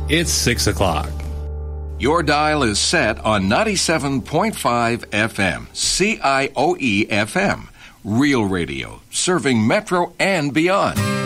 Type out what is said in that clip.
It's 6 o'clock. Your dial is set on 97.5 FM, CIOE FM. Real radio, serving Metro and beyond.